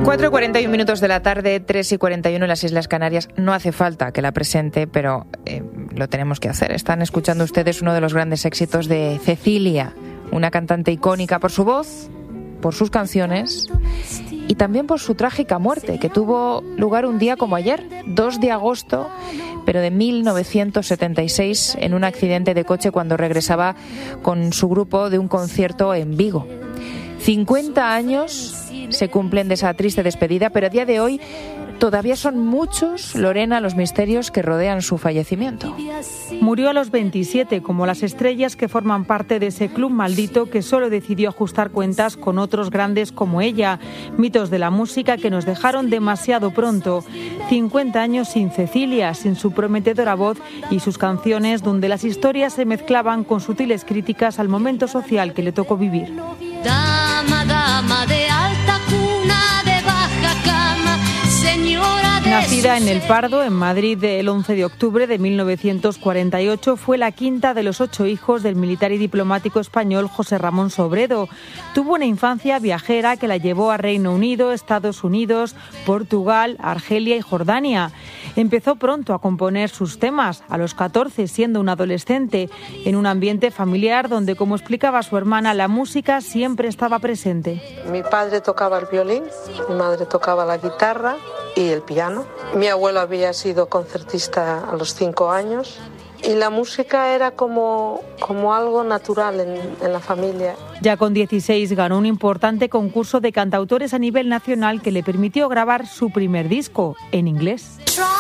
4:41 de la tarde, 3:41 en las Islas Canarias. No hace falta que la presente, pero lo tenemos que hacer. Están escuchando ustedes uno de los grandes éxitos de Cecilia, una cantante icónica por su voz, por sus canciones y también por su trágica muerte, que tuvo lugar un día como ayer, 2 de agosto, pero de 1976, en un accidente de coche cuando regresaba con su grupo de un concierto en Vigo. 50 años se cumplen de esa triste despedida, pero a día de hoy todavía son muchos, Lorena, los misterios que rodean su fallecimiento. Murió a los 27, como las estrellas que forman parte de ese club maldito que solo decidió ajustar cuentas con otros grandes como ella. Mitos de la música que nos dejaron demasiado pronto. 50 años sin Cecilia, sin su prometedora voz y sus canciones donde las historias se mezclaban con sutiles críticas al momento social que le tocó vivir. Dama, dama de alta cuna, de baja cama, señora de... Nacida en El Pardo, en Madrid, el 11 de octubre de 1948, fue la quinta de los 8 hijos del militar y diplomático español José Ramón Sobredo. Tuvo una infancia viajera que la llevó a Reino Unido, Estados Unidos, Portugal, Argelia y Jordania. Empezó pronto a componer sus temas, a los 14, siendo un adolescente, en un ambiente familiar donde, como explicaba su hermana, la música siempre estaba presente. Mi padre tocaba el violín, mi madre tocaba la guitarra y el piano. Mi abuelo había sido concertista a los 5 años y la música era como algo natural en la familia. Ya con 16 ganó un importante concurso de cantautores a nivel nacional que le permitió grabar su primer disco en inglés.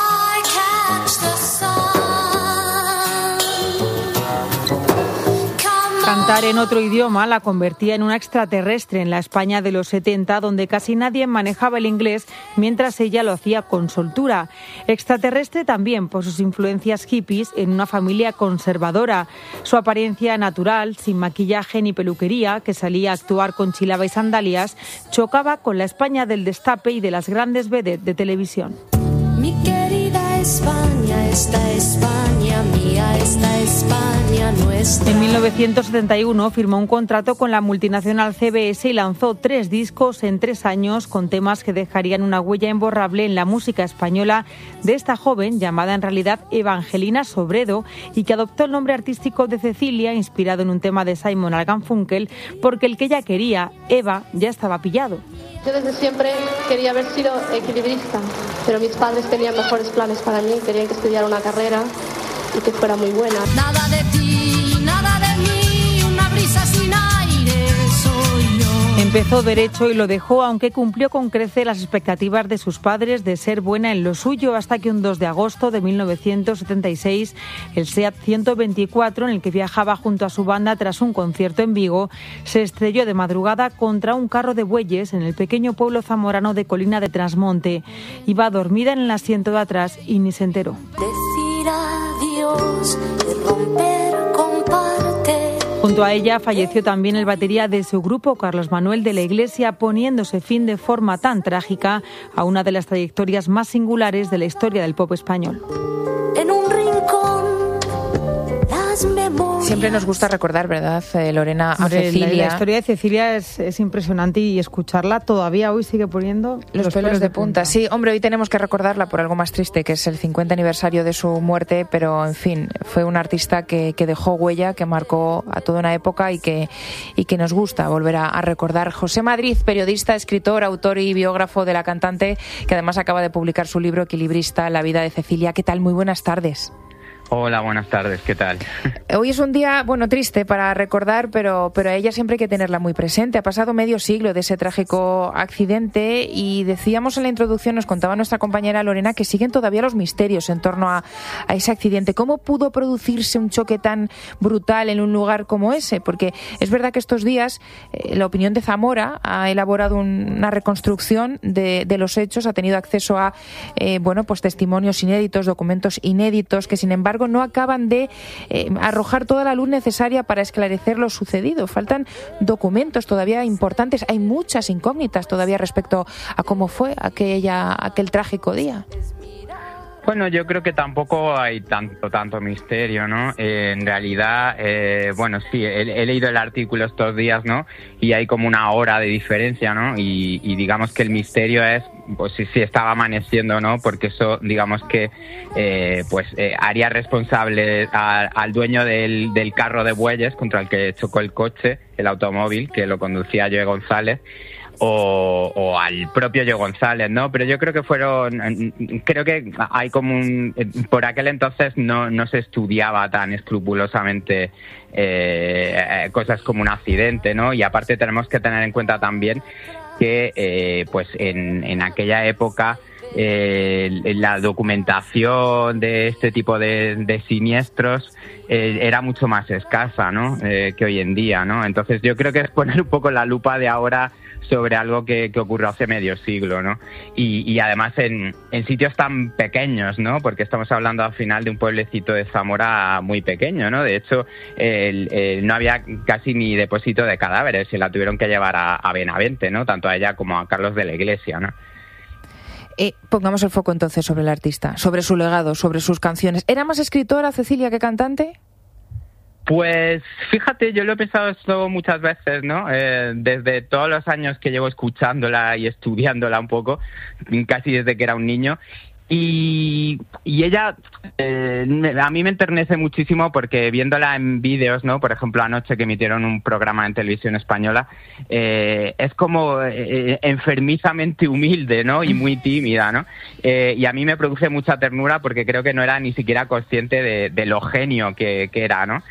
Cantar en otro idioma la convertía en una extraterrestre en la España de los 70, donde casi nadie manejaba el inglés, mientras ella lo hacía con soltura. Extraterrestre también por sus influencias hippies en una familia conservadora. Su apariencia natural, sin maquillaje ni peluquería, que salía a actuar con chilaba y sandalias, chocaba con la España del destape y de las grandes vedettes de televisión. Mi querida España, esta España mía, esta España nuestra. En 1971 firmó un contrato con la multinacional CBS y lanzó 3 discos en 3 años con temas que dejarían una huella imborrable en la música española de esta joven, llamada en realidad Evangelina Sobredo, y que adoptó el nombre artístico de Cecilia, inspirado en un tema de Simon & Garfunkel, porque el que ella quería, Eva, ya estaba pillado. Yo desde siempre quería haber sido equilibrista, pero mis padres tenían mejores planes para mí, querían que estudiara una carrera y que fuera muy buena. Nada de ti, nada de mí, una brisa sin aire soy yo. Empezó derecho y lo dejó, aunque cumplió con creces las expectativas de sus padres de ser buena en lo suyo, hasta que un 2 de agosto de 1976, el SEAT 124, en el que viajaba junto a su banda tras un concierto en Vigo, se estrelló de madrugada contra un carro de bueyes en el pequeño pueblo zamorano de Colina de Trasmonte. Iba dormida en el asiento de atrás y ni se enteró. Decir adiós y romper con parte. Junto a ella falleció también el batería de su grupo, Carlos Manuel de la Iglesia, poniéndose fin de forma tan trágica a una de las trayectorias más singulares de la historia del pop español. En un rincón, las memorias. Siempre nos gusta recordar, ¿verdad, Lorena, a Cecilia? La historia de Cecilia es impresionante y escucharla todavía hoy sigue poniendo los pelos de punta. Sí, hombre, hoy tenemos que recordarla por algo más triste, que es el 50 aniversario de su muerte, pero, en fin, fue una artista que dejó huella, que marcó a toda una época y que nos gusta volver a recordar. José Madrid, periodista, escritor, autor y biógrafo de la cantante, que además acaba de publicar su libro Equilibrista, la vida de Cecilia. ¿Qué tal? Muy buenas tardes. Hola, buenas tardes, ¿qué tal? Hoy es un día, triste para recordar, pero a ella siempre hay que tenerla muy presente. Ha pasado medio siglo de ese trágico accidente y decíamos en la introducción, nos contaba nuestra compañera Lorena, que siguen todavía los misterios en torno a ese accidente. ¿Cómo pudo producirse un choque tan brutal en un lugar como ese? Porque es verdad que estos días la Opinión de Zamora ha elaborado una reconstrucción de los hechos, ha tenido acceso a testimonios inéditos, documentos inéditos, que sin embargo no acaban de arrojar toda la luz necesaria para esclarecer lo sucedido. Faltan documentos todavía importantes, hay muchas incógnitas todavía respecto a cómo fue aquel trágico día. Bueno, yo creo que tampoco hay tanto misterio, ¿no? En realidad, bueno, sí, he leído el artículo estos días, ¿no? Y hay como una hora de diferencia, ¿no? Y digamos que el misterio es, pues si estaba amaneciendo, ¿no? Porque eso, digamos que, haría responsable al dueño del carro de bueyes contra el que chocó el coche, el automóvil, que lo conducía Joe González. O al propio Joe González, ¿no? Pero yo creo que hay como por aquel entonces no se estudiaba tan escrupulosamente cosas como un accidente, ¿no? Y aparte tenemos que tener en cuenta también que pues en aquella época la documentación de este tipo de siniestros era mucho más escasa, ¿no? Que hoy en día, ¿no? Entonces yo creo que es poner un poco la lupa de ahora sobre algo que ocurrió hace medio siglo, ¿no? Y además en sitios tan pequeños, ¿no? Porque estamos hablando al final de un pueblecito de Zamora muy pequeño, ¿no? De hecho, no había casi ni depósito de cadáveres, se la tuvieron que llevar a Benavente, ¿no? Tanto a ella como a Carlos de la Iglesia, ¿no? Pongamos el foco entonces sobre el artista, sobre su legado, sobre sus canciones. ¿Era más escritora Cecilia que cantante? Pues fíjate, yo lo he pensado esto muchas veces, ¿no? Desde todos los años que llevo escuchándola y estudiándola un poco, casi desde que era un niño. Y ella a mí me enternece muchísimo porque viéndola en vídeos, ¿no? Por ejemplo, anoche que emitieron un programa en televisión española, es como enfermizamente humilde, ¿no? Y muy tímida, ¿no? Y a mí me produce mucha ternura porque creo que no era ni siquiera consciente de lo genio que era, ¿no?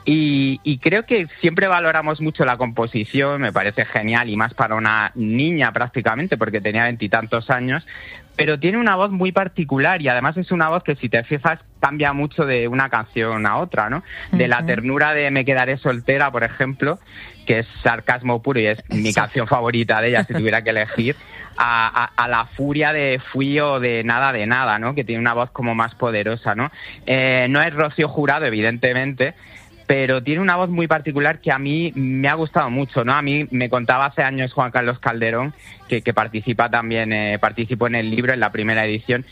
Y creo que siempre valoramos mucho la composición, me parece genial, y más para una niña prácticamente, porque tenía 20 y tantos años, pero tiene una voz muy particular y además es una voz que, si te fijas, cambia mucho de una canción a otra, ¿no? De la ternura de Me quedaré soltera, por ejemplo, que es sarcasmo puro y es mi canción favorita de ella, si tuviera que elegir, a la furia de Fui o de Nada, ¿no? Que tiene una voz como más poderosa, ¿no? No es Rocío Jurado, evidentemente, pero tiene una voz muy particular que a mí me ha gustado mucho, ¿no? A mí me contaba hace años Juan Carlos Calderón, que participó en el libro, en la primera edición,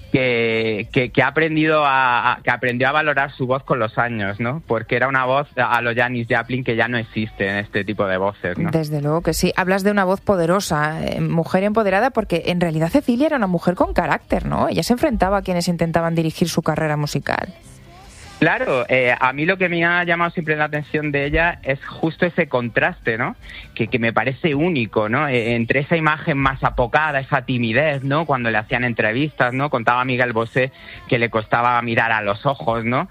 que aprendió a valorar su voz con los años, ¿no? Porque era una voz a lo Janis Joplin que ya no existe en este tipo de voces, ¿no? Desde luego que sí. Hablas de una voz poderosa, mujer empoderada, porque en realidad Cecilia era una mujer con carácter, ¿no? Ella se enfrentaba a quienes intentaban dirigir su carrera musical. Claro, a mí lo que me ha llamado siempre la atención de ella es justo ese contraste, ¿no? Que me parece único, ¿no? Entre esa imagen más apocada, esa timidez, ¿no? Cuando le hacían entrevistas, ¿no? Contaba Miguel Bosé que le costaba mirar a los ojos, ¿no?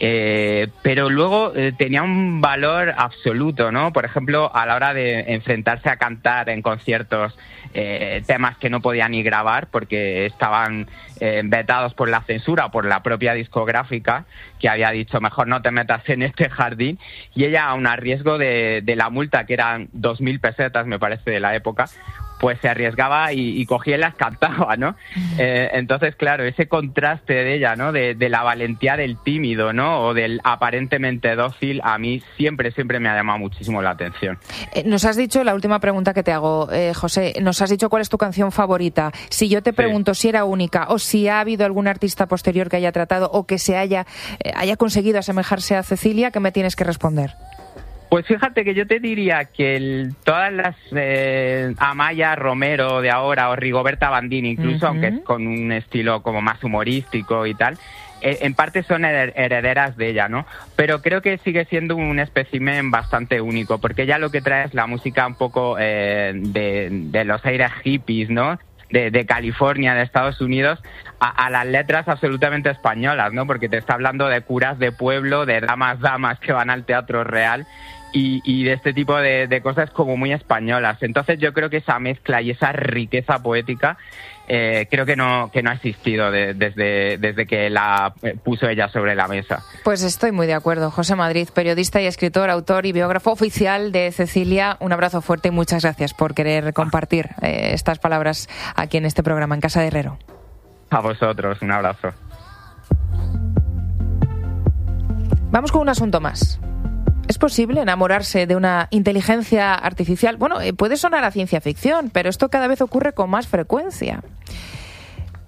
Pero luego tenía un valor absoluto, ¿no? Por ejemplo, a la hora de enfrentarse a cantar en conciertos temas que no podía ni grabar porque estaban vetados por la censura o por la propia discográfica, que había dicho mejor no te metas en este jardín, y ella, aun a riesgo de la multa, que eran 2.000 pesetas me parece de la época, pues se arriesgaba y cogía y las cantaba, ¿no? Entonces, claro, ese contraste de ella, ¿no? De la valentía del tímido, ¿no? O del aparentemente dócil, a mí siempre me ha llamado muchísimo la atención. Nos has dicho, la última pregunta que te hago, José, nos has dicho cuál es tu canción favorita. Si yo te pregunto si era única o si ha habido algún artista posterior que haya tratado o que se haya conseguido asemejarse a Cecilia, ¿qué me tienes que responder? Pues fíjate que yo te diría que todas las Amaya Romero de ahora o Rigoberta Bandini incluso, aunque es con un estilo como más humorístico y tal, en parte son herederas de ella, ¿no? Pero creo que sigue siendo un espécimen bastante único, porque ella lo que trae es la música un poco de los aires hippies, ¿no? De California, de Estados Unidos, a las letras absolutamente españolas, ¿no? Porque te está hablando de curas de pueblo, de damas que van al Teatro Real y de este tipo de cosas como muy españolas. Entonces yo creo que esa mezcla y esa riqueza poética creo que no ha existido desde que la puso ella sobre la mesa. Pues estoy muy de acuerdo. José Madrid, periodista y escritor, autor y biógrafo oficial de Cecilia, un abrazo fuerte y muchas gracias por querer compartir estas palabras aquí en este programa, en Casa de Herrero. A vosotros, un abrazo. Vamos con un asunto más. ¿Es posible enamorarse de una inteligencia artificial? Bueno, puede sonar a ciencia ficción, pero esto cada vez ocurre con más frecuencia.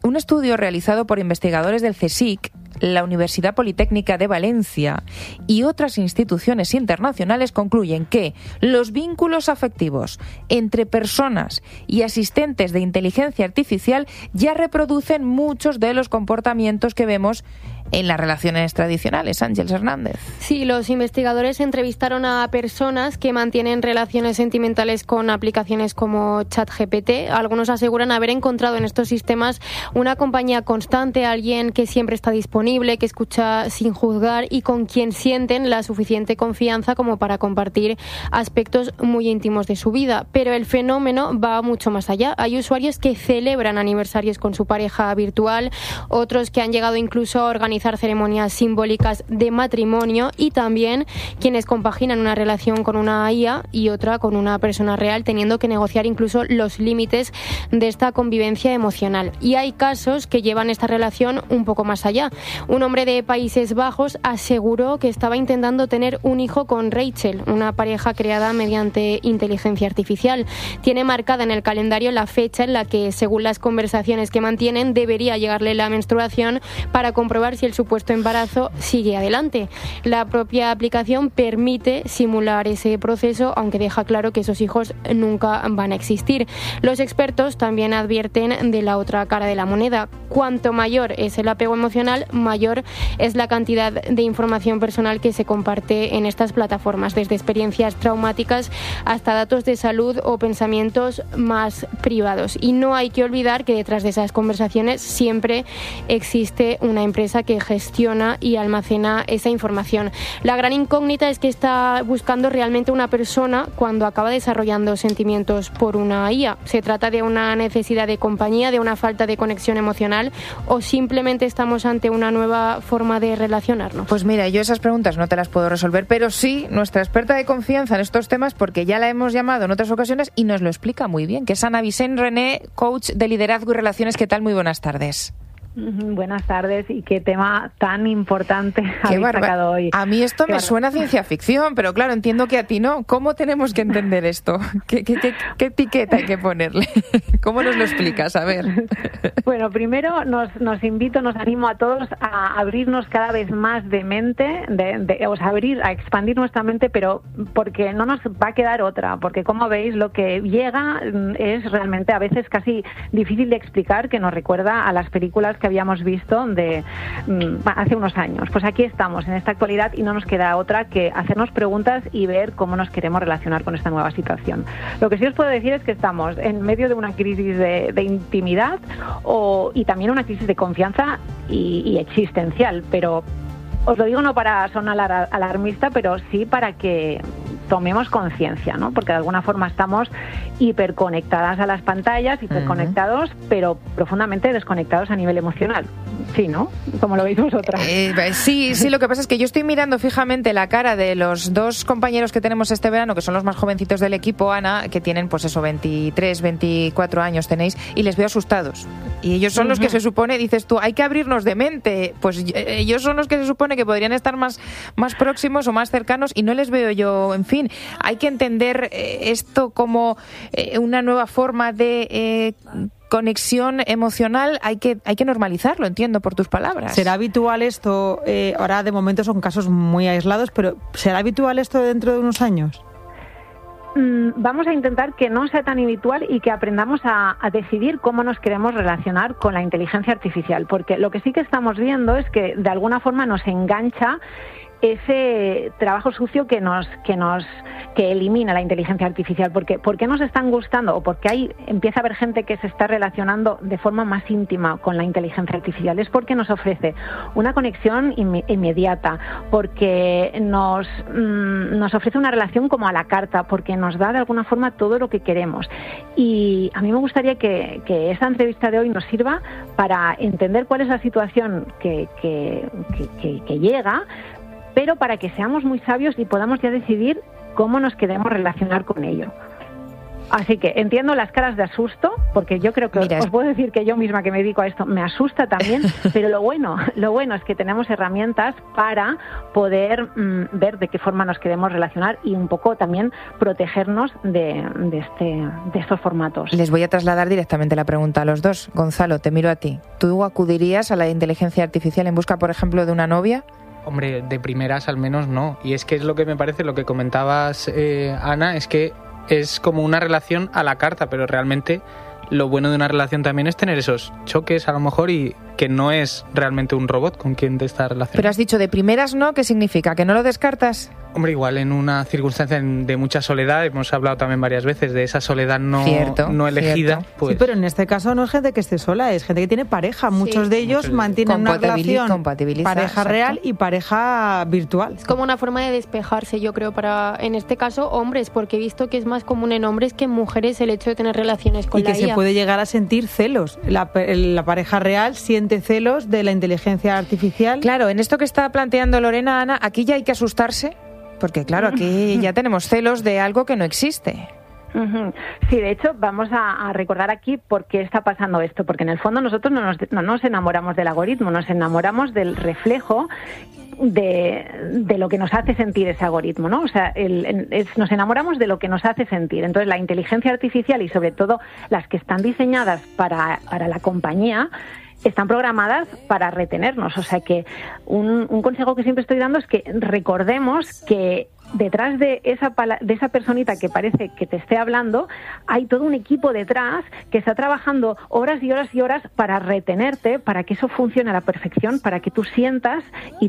un estudio realizado por investigadores del CSIC, la Universidad Politécnica de Valencia y otras instituciones internacionales concluyen que los vínculos afectivos entre personas y asistentes de inteligencia artificial ya reproducen muchos de los comportamientos que vemos en las relaciones tradicionales. Ángeles Hernández. Sí, los investigadores entrevistaron a personas que mantienen relaciones sentimentales con aplicaciones como ChatGPT. Algunos aseguran haber encontrado en estos sistemas una compañía constante, alguien que siempre está disponible, que escucha sin juzgar y con quien sienten la suficiente confianza como para compartir aspectos muy íntimos de su vida. Pero el fenómeno va mucho más allá. Hay usuarios que celebran aniversarios con su pareja virtual, otros que han llegado incluso a organizar ceremonias simbólicas de matrimonio y también quienes compaginan una relación con una IA y otra con una persona real, teniendo que negociar incluso los límites de esta convivencia emocional. Y hay casos que llevan esta relación un poco más allá. Un hombre de Países Bajos aseguró que estaba intentando tener un hijo con Rachel, una pareja creada mediante inteligencia artificial. Tiene marcada en el calendario la fecha en la que, según las conversaciones que mantienen, debería llegarle la menstruación para comprobar si el supuesto embarazo sigue adelante. La propia aplicación permite simular ese proceso, aunque deja claro que esos hijos nunca van a existir. Los expertos también advierten de la otra cara de la moneda. Cuanto mayor es el apego emocional, mayor es la cantidad de información personal que se comparte en estas plataformas, desde experiencias traumáticas hasta datos de salud o pensamientos más privados. Y no hay que olvidar que detrás de esas conversaciones siempre existe una empresa que gestiona y almacena esa información. La gran incógnita es que está buscando realmente una persona cuando acaba desarrollando sentimientos por una IA. ¿Se trata de una necesidad de compañía, de una falta de conexión emocional o simplemente estamos ante una nueva forma de relacionarnos? Pues mira, yo esas preguntas no te las puedo resolver, pero sí nuestra experta de confianza en estos temas, porque ya la hemos llamado en otras ocasiones y nos lo explica muy bien, que es Ana Vicent René, coach de liderazgo y relaciones. ¿Qué tal? Muy buenas tardes. Buenas tardes, y qué tema tan importante habéis sacado hoy. A mí esto me suena a ciencia ficción, pero claro, entiendo que a ti no. ¿Cómo tenemos que entender esto? ¿Qué etiqueta hay que ponerle? ¿Cómo nos lo explicas? A ver. Bueno, primero nos animo a todos a abrirnos cada vez más de mente, a expandir nuestra mente, pero porque no nos va a quedar otra, porque como veis lo que llega es realmente a veces casi difícil de explicar, que nos recuerda a las películas que habíamos visto de hace unos años. Pues aquí estamos en esta actualidad y no nos queda otra que hacernos preguntas y ver cómo nos queremos relacionar con esta nueva situación. Lo que sí os puedo decir es que estamos en medio de una crisis de intimidad y también una crisis de confianza y existencial, pero os lo digo no para sonar alarmista, pero sí para que tomemos conciencia, ¿no? Porque de alguna forma estamos hiperconectadas a las pantallas, hiperconectados, pero profundamente desconectados a nivel emocional. Sí, ¿no? Como lo veis vosotras. Sí, lo que pasa es que yo estoy mirando fijamente la cara de los dos compañeros que tenemos este verano, que son los más jovencitos del equipo, Ana, que tienen pues eso, 23, 24 años tenéis, y les veo asustados. Y ellos son los que se supone, dices tú, hay que abrirnos de mente. Pues ellos son los que se supone que podrían estar más próximos o más cercanos y no les veo yo. En fin, hay que entender esto como una nueva forma de conexión emocional. Hay que normalizarlo, entiendo por tus palabras. ¿Será habitual esto? Ahora de momento son casos muy aislados, pero ¿será habitual esto dentro de unos años? Vamos a intentar que no sea tan habitual y que aprendamos a decidir cómo nos queremos relacionar con la inteligencia artificial, porque lo que sí que estamos viendo es que de alguna forma nos engancha ese trabajo sucio que elimina la inteligencia artificial. Porque ¿por qué nos están gustando? O porque empieza a haber gente que se está relacionando de forma más íntima con la inteligencia artificial. Es porque nos ofrece una conexión inmediata, porque nos ofrece una relación como a la carta, porque nos da de alguna forma todo lo que queremos. Y a mí me gustaría que esta entrevista de hoy nos sirva para entender cuál es la situación que llega, pero para que seamos muy sabios y podamos ya decidir cómo nos queremos relacionar con ello. Así que entiendo las caras de asusto, porque yo creo que os puedo decir que yo misma que me dedico a esto me asusta también, pero lo bueno es que tenemos herramientas para poder ver de qué forma nos queremos relacionar y un poco también protegernos de estos formatos. Les voy a trasladar directamente la pregunta a los dos. Gonzalo, te miro a ti. ¿Tú acudirías a la inteligencia artificial en busca, por ejemplo, de una novia? Hombre, de primeras al menos no. Y es que es lo que me parece, lo que comentabas, Ana, es que es como una relación a la carta, pero realmente lo bueno de una relación también es tener esos choques a lo mejor y que no es realmente un robot con quien te está relacionando. Pero has dicho de primeras no, ¿qué significa? ¿Que no lo descartas? Hombre, igual en una circunstancia de mucha soledad, hemos hablado también varias veces de esa soledad no elegida. Pues... Sí, pero en este caso no es gente que esté sola, es gente que tiene pareja. Muchos de ellos mantienen una relación pareja real y pareja virtual. Es como una forma de despejarse, yo creo, para, en este caso, hombres, porque he visto que es más común en hombres que en mujeres el hecho de tener relaciones con la IA. Y que se puede llegar a sentir celos. La pareja real siente celos de la inteligencia artificial. Claro, en esto que está planteando Lorena, Ana, aquí ya hay que asustarse, porque claro, aquí ya tenemos celos de algo que no existe. Sí, de hecho, vamos a recordar aquí por qué está pasando esto, porque en el fondo nosotros no nos enamoramos del algoritmo, nos enamoramos del reflejo de lo que nos hace sentir ese algoritmo, ¿no? O sea, nos enamoramos de lo que nos hace sentir. Entonces, la inteligencia artificial y sobre todo las que están diseñadas para la compañía están programadas para retenernos. O sea que un consejo que siempre estoy dando es que recordemos que detrás de esa personita que parece que te esté hablando, hay todo un equipo detrás que está trabajando horas y horas y horas para retenerte, para que eso funcione a la perfección, para que tú sientas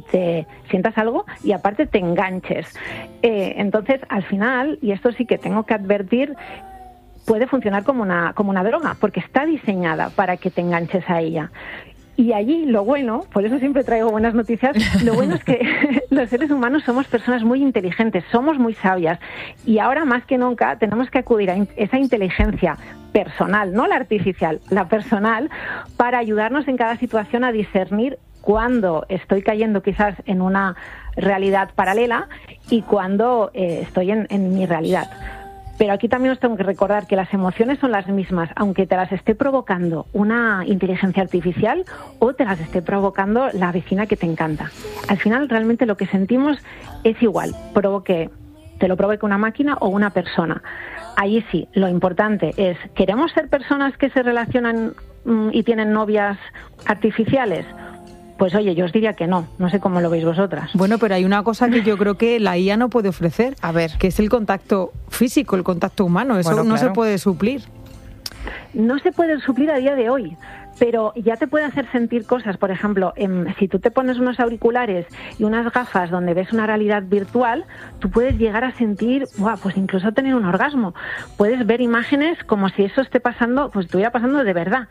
algo y aparte te enganches. Entonces, al final, y esto sí que tengo que advertir, puede funcionar como una droga, porque está diseñada para que te enganches a ella. Y allí lo bueno, por eso siempre traigo buenas noticias, lo bueno es que los seres humanos somos personas muy inteligentes, somos muy sabias y ahora más que nunca tenemos que acudir a esa inteligencia personal, no la artificial, la personal, para ayudarnos en cada situación a discernir cuándo estoy cayendo quizás en una realidad paralela y cuándo estoy en mi realidad. Pero aquí también os tengo que recordar que las emociones son las mismas, aunque te las esté provocando una inteligencia artificial o te las esté provocando la vecina que te encanta. Al final, realmente lo que sentimos es igual, te lo provoque una máquina o una persona. Ahí sí, lo importante es, ¿queremos ser personas que se relacionan y tienen novias artificiales? Pues oye, yo os diría que no sé cómo lo veis vosotras. Bueno, pero hay una cosa que yo creo que la IA no puede ofrecer, a ver, que es el contacto físico, el contacto humano, eso no se puede suplir. No se puede suplir a día de hoy, pero ya te puede hacer sentir cosas. Por ejemplo, si tú te pones unos auriculares y unas gafas donde ves una realidad virtual, tú puedes llegar a sentir, pues incluso tener un orgasmo. Puedes ver imágenes como si eso estuviera pasando de verdad.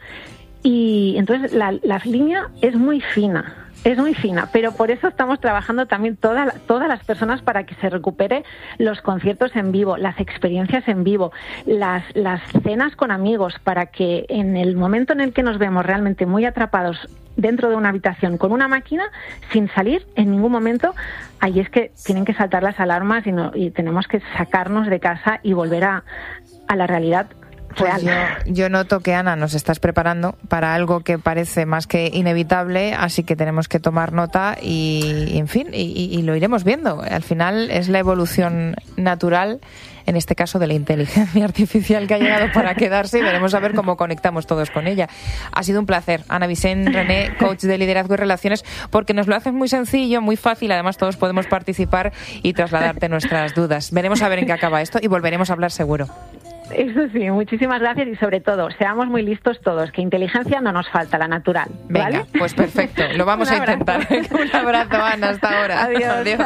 Y entonces la línea es muy fina, pero por eso estamos trabajando también todas las personas para que se recupere los conciertos en vivo, las experiencias en vivo, las cenas con amigos, para que en el momento en el que nos vemos realmente muy atrapados dentro de una habitación con una máquina, sin salir en ningún momento, ahí es que tienen que saltar las alarmas y tenemos que sacarnos de casa y volver a la realidad. Pues yo noto que, Ana, nos estás preparando para algo que parece más que inevitable, así que tenemos que tomar nota y en fin, y lo iremos viendo. Al final es la evolución natural, en este caso de la inteligencia artificial, que ha llegado para quedarse y veremos a ver cómo conectamos todos con ella. Ha sido un placer, Ana Vicent René, coach de liderazgo y relaciones, porque nos lo haces muy sencillo, muy fácil, además todos podemos participar y trasladarte nuestras dudas. Veremos a ver en qué acaba esto y volveremos a hablar seguro. Eso sí, muchísimas gracias y sobre todo, seamos muy listos todos, que inteligencia no nos falta, la natural. ¿Vale? Venga, pues perfecto, lo vamos a intentar. Un abrazo, Ana, hasta ahora. Adiós.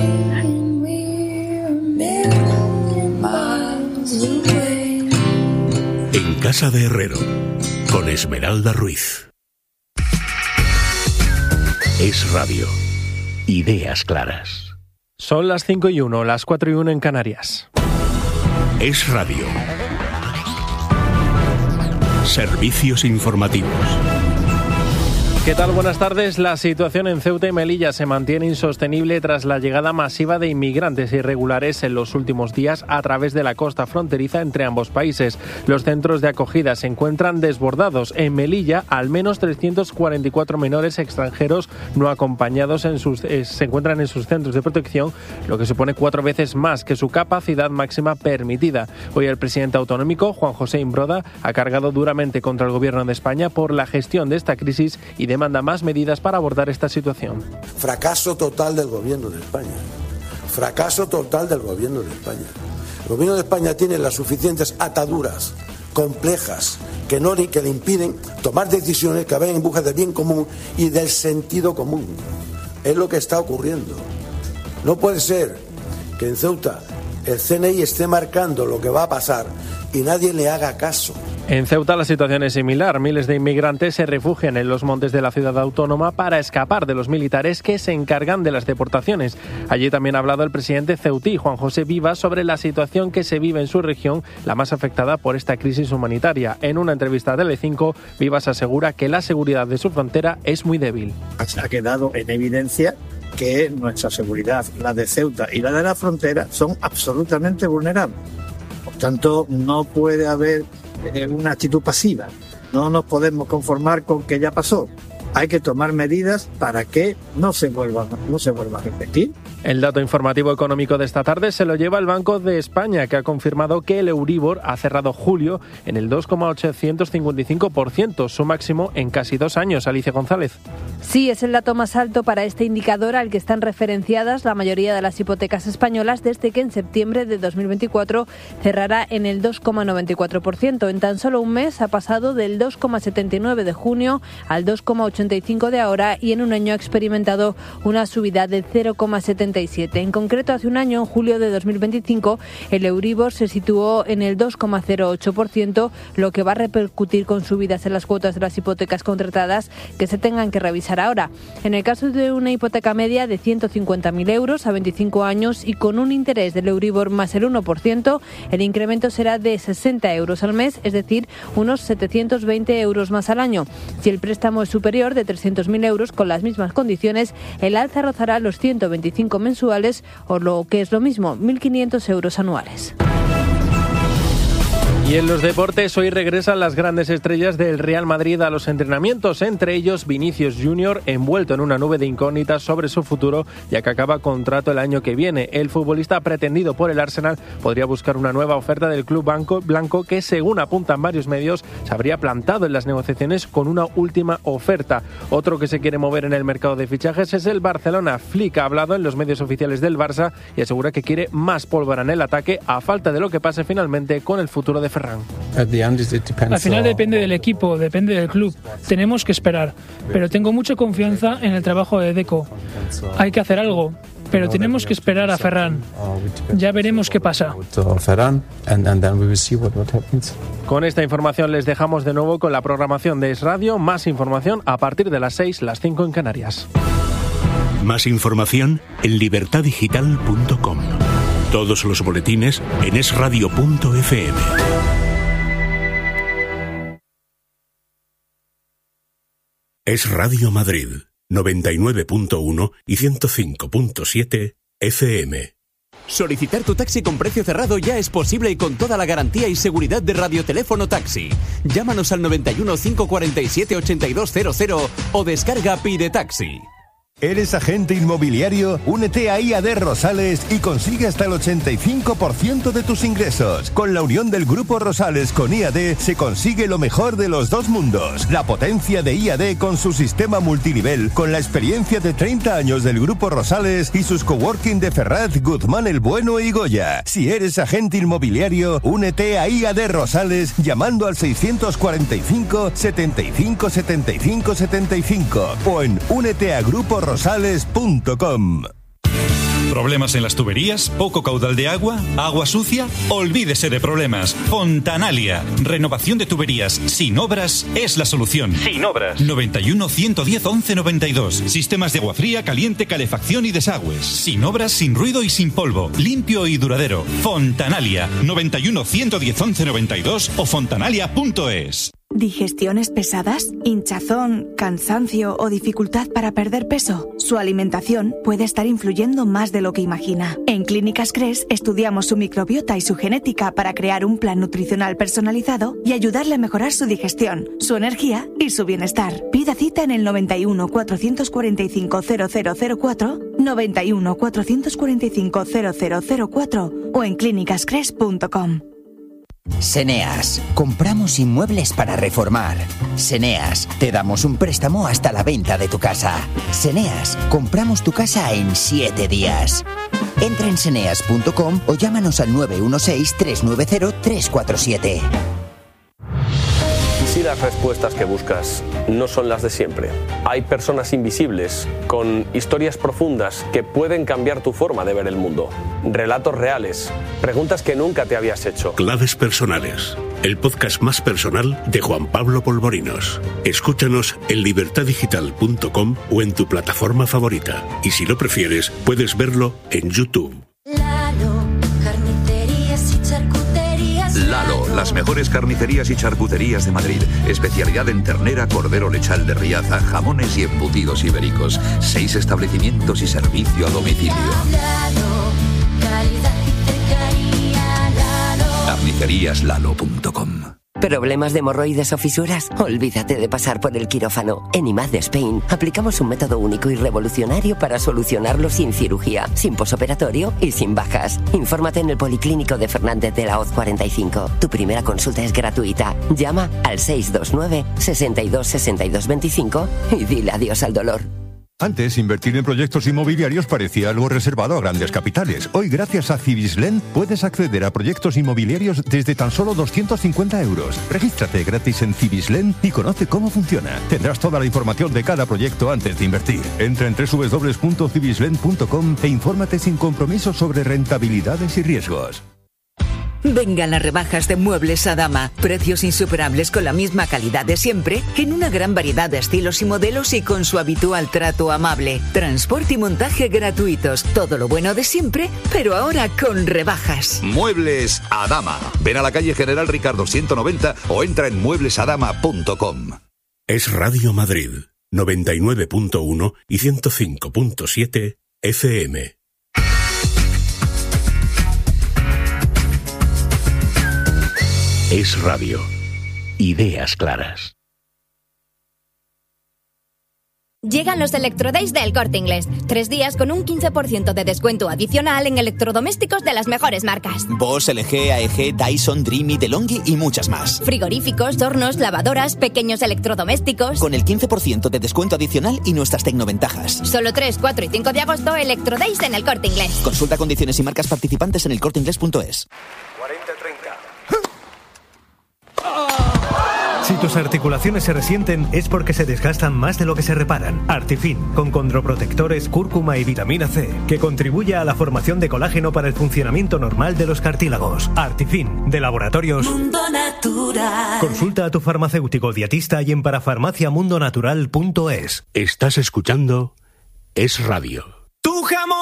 En Casa de Herrero, con Esmeralda Ruiz. Es Radio. Ideas claras. Son las 5:01, las 4:01 en Canarias. Es Radio. Servicios informativos. ¿Qué tal? Buenas tardes. La situación en Ceuta y Melilla se mantiene insostenible tras la llegada masiva de inmigrantes irregulares en los últimos días a través de la costa fronteriza entre ambos países. Los centros de acogida se encuentran desbordados. En Melilla, al menos 344 menores extranjeros no acompañados se encuentran en sus centros de protección, lo que supone 4 veces más que su capacidad máxima permitida. Hoy el presidente autonómico, Juan José Imbroda, ha cargado duramente contra el gobierno de España por la gestión de esta crisis y demanda más medidas para abordar esta situación. Fracaso total del gobierno de España. Fracaso total del gobierno de España. El gobierno de España tiene las suficientes ataduras complejas que le impiden tomar decisiones que vayan en busca del bien común y del sentido común. Es lo que está ocurriendo. No puede ser que en Ceuta el CNI esté marcando lo que va a pasar y nadie le haga caso. En Ceuta la situación es similar. Miles de inmigrantes se refugian en los montes de la ciudad autónoma para escapar de los militares que se encargan de las deportaciones. Allí también ha hablado el presidente ceutí, Juan José Vivas, sobre la situación que se vive en su región, la más afectada por esta crisis humanitaria. En una entrevista a Telecinco, Vivas asegura que la seguridad de su frontera es muy débil. Ha quedado en evidencia que nuestra seguridad, la de Ceuta y la de la frontera, son absolutamente vulnerables. Por tanto, no puede haber una actitud pasiva. No nos podemos conformar con que ya pasó. Hay que tomar medidas para que no se vuelva a repetir. El dato informativo económico de esta tarde se lo lleva el Banco de España, que ha confirmado que el Euribor ha cerrado julio en el 2,855%, su máximo en casi 2 años. Alicia González. Sí, es el dato más alto para este indicador al que están referenciadas la mayoría de las hipotecas españolas desde que en septiembre de 2024 cerrará en el 2,94%. En tan solo un mes ha pasado del 2,79 de junio al 2,85 de ahora y en un año ha experimentado una subida del 0,77. En concreto, hace un año, en julio de 2025, el Euribor se situó en el 2,08%, lo que va a repercutir con subidas en las cuotas de las hipotecas contratadas que se tengan que revisar ahora. En el caso de una hipoteca media de 150.000 euros a 25 años y con un interés del Euribor más el 1%, el incremento será de 60 euros al mes, es decir, unos 720 euros más al año. Si el préstamo es superior de 300.000 euros con las mismas condiciones, el alza rozará los 125 mensuales o lo que es lo mismo, 1.500 euros anuales. Y en los deportes, hoy regresan las grandes estrellas del Real Madrid a los entrenamientos, entre ellos Vinicius Junior, envuelto en una nube de incógnitas sobre su futuro, ya que acaba contrato el año que viene. El futbolista pretendido por el Arsenal podría buscar una nueva oferta del club blanco que, según apuntan varios medios, se habría plantado en las negociaciones con una última oferta. Otro que se quiere mover en el mercado de fichajes es el Barcelona. Flick ha hablado en los medios oficiales del Barça y asegura que quiere más pólvora en el ataque a falta de lo que pase finalmente con el futuro de Ferran. Al final depende del equipo, depende del club. Tenemos que esperar, pero tengo mucha confianza en el trabajo de Deco. Hay que hacer algo, pero tenemos que esperar a Ferran. Ya veremos qué pasa. Con esta información les dejamos de nuevo con la programación de Es Radio. Más información a partir de las 6, las 5 en Canarias. Más información en libertadigital.com. Todos los boletines en esradio.fm. Es Radio Madrid, 99.1 y 105.7 FM. Solicitar tu taxi con precio cerrado ya es posible y con toda la garantía y seguridad de Radioteléfono Taxi. Llámanos al 91 547 8200 o descarga Pide Taxi. ¿Eres agente inmobiliario? Únete a IAD Rosales y consigue hasta el 85% de tus ingresos. Con la unión del Grupo Rosales con IAD se consigue lo mejor de los dos mundos. La potencia de IAD con su sistema multinivel, con la experiencia de 30 años del Grupo Rosales y sus coworking de Ferraz, Guzmán el Bueno y Goya. Si eres agente inmobiliario, únete a IAD Rosales llamando al 645 75 75 75 o en úneteagruporoSales.com. ¿Problemas en las tuberías? ¿Poco caudal de agua? ¿Agua sucia? Olvídese de problemas. Fontanalia. Renovación de tuberías sin obras es la solución. Sin obras. 91 110 11 92. Sistemas de agua fría, caliente, calefacción y desagües. Sin obras, sin ruido y sin polvo. Limpio y duradero. Fontanalia. 91 110 11 92 o fontanalia.es. ¿Digestiones pesadas? ¿Hinchazón, cansancio o dificultad para perder peso? Su alimentación puede estar influyendo más de lo que imagina. En Clínicas Cres estudiamos su microbiota y su genética para crear un plan nutricional personalizado y ayudarle a mejorar su digestión, su energía y su bienestar. Pida cita en el 91 445 0004, 91 445 0004 o en clínicascres.com. Seneas, compramos inmuebles para reformar. Seneas, te damos un préstamo hasta la venta de tu casa. Seneas, compramos tu casa en 7 días. Entra en seneas.com o llámanos al 916-390-347. ¿Y si las respuestas que buscas no son las de siempre? Hay personas invisibles, con historias profundas que pueden cambiar tu forma de ver el mundo. Relatos reales, preguntas que nunca te habías hecho. Claves personales, el podcast más personal de Juan Pablo Polvorinos. Escúchanos en libertadigital.com o en tu plataforma favorita. Y si lo prefieres, puedes verlo en YouTube. Lalo, las mejores carnicerías y charcuterías de Madrid. Especialidad en ternera, cordero lechal de Riaza, jamones y embutidos ibéricos. 6 establecimientos y servicio a domicilio. Carniceríaslalo.com. ¿Problemas de hemorroides o fisuras? Olvídate de pasar por el quirófano. En IMAD de Spain aplicamos un método único y revolucionario para solucionarlo sin cirugía, sin posoperatorio y sin bajas. Infórmate en el Policlínico de Fernández de la Hoz 45. Tu primera consulta es gratuita. Llama al 629 62 62 25 y dile adiós al dolor. Antes, invertir en proyectos inmobiliarios parecía algo reservado a grandes capitales. Hoy, gracias a Cibislen, puedes acceder a proyectos inmobiliarios desde tan solo 250 euros. Regístrate gratis en Cibislen y conoce cómo funciona. Tendrás toda la información de cada proyecto antes de invertir. Entra en www.cibislen.com e infórmate sin compromiso sobre rentabilidades y riesgos. Vengan las rebajas de Muebles Adama. Precios insuperables con la misma calidad de siempre, en una gran variedad de estilos y modelos y con su habitual trato amable. Transporte y montaje gratuitos. Todo lo bueno de siempre, pero ahora con rebajas. Muebles Adama. Ven a la calle General Ricardo 190 o entra en mueblesadama.com. Es Radio Madrid, 99.1 y 105.7 FM. Es radio. Ideas claras. Llegan los Electrodays del Corte Inglés. 3 días con un 15% de descuento adicional en electrodomésticos de las mejores marcas. Bosch, LG, AEG, Dyson, Dreamy, DeLonghi y muchas más. Frigoríficos, hornos, lavadoras, pequeños electrodomésticos. Con el 15% de descuento adicional y nuestras tecnoventajas. Solo 3, 4 y 5 de agosto, Electrodays en el Corte Inglés. Consulta condiciones y marcas participantes en elcorteinglés.es. 40-30. Si tus articulaciones se resienten es porque se desgastan más de lo que se reparan. Artifin, con condroprotectores, cúrcuma y vitamina C, que contribuye a la formación de colágeno para el funcionamiento normal de los cartílagos. Artifin, de Laboratorios Mundo Natural. Consulta a tu farmacéutico dietista y en parafarmaciamundonatural.es. Estás escuchando Es Radio. Tu jamón.